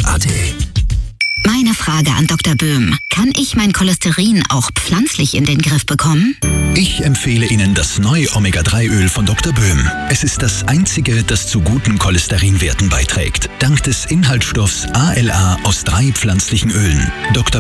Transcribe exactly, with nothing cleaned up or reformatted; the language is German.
a t. Meine Frage an Doktor Böhm. Kann ich mein Cholesterin auch pflanzlich in den Griff bekommen? Ich empfehle Ihnen das neue Omega drei Öl von Doktor Böhm. Es ist das einzige, das zu guten Cholesterinwerten beiträgt. Dank des Inhaltsstoffs A L A aus drei pflanzlichen Ölen. Doktor